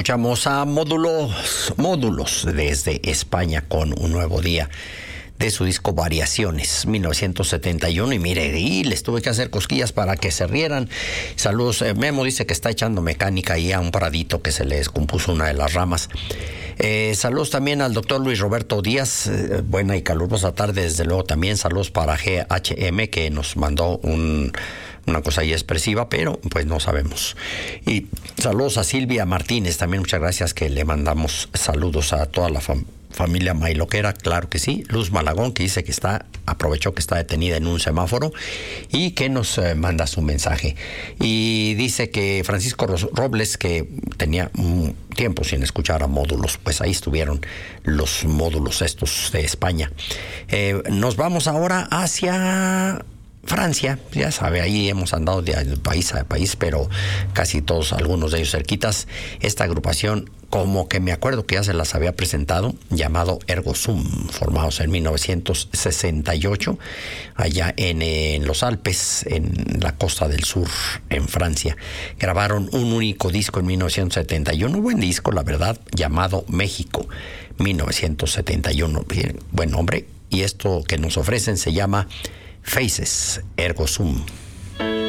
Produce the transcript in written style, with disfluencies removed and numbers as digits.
Escuchamos a Módulos desde España con Un Nuevo Día de su disco Variaciones, 1971. Y mire, y les tuve que hacer cosquillas para que se rieran. Saludos. Memo dice que está echando mecánica ahí a un pradito que se le descompuso una de las ramas. Saludos también al doctor Luis Roberto Díaz. Buena y calurosa tarde, desde luego también. Saludos para GHM, que nos mandó una cosa ahí expresiva, pero pues no sabemos. Y saludos a Silvia Martínez, también muchas gracias, que le mandamos saludos a toda la familia Mailoquera, claro que sí. Luz Malagón, que dice que aprovechó que está detenida en un semáforo y que nos manda su mensaje. Y dice que Francisco Robles, que tenía tiempo sin escuchar a Módulos, pues ahí estuvieron los Módulos estos de España. Nos vamos ahora hacia Francia, ya sabe, ahí hemos andado de país a país, pero casi todos, algunos de ellos cerquitas. Esta agrupación, como que me acuerdo que ya se las había presentado, llamado Ergo Sum, formados en 1968, allá en los Alpes, en la costa del sur, en Francia. Grabaron un único disco en 1971, buen disco, la verdad, llamado México, 1971, buen nombre, y esto que nos ofrecen se llama Faces, Ergo Sum.